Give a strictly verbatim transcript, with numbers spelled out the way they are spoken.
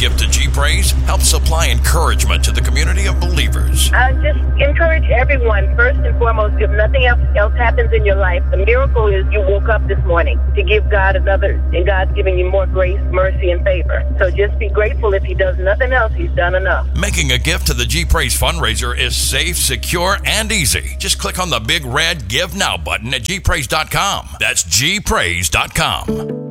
gift to G Praise helps supply encouragement to the community of believers. I just encourage everyone, first and foremost, if nothing else, else happens in your life, the miracle is you woke up this morning to give God another, and God's giving you more grace, mercy, and favor. So just be grateful. If he does nothing else, he's done enough. Making a gift to the G Praise fundraiser is safe, secure, and easy. Just click on the big red Give Now button at G praise dot com. That's G praise dot com.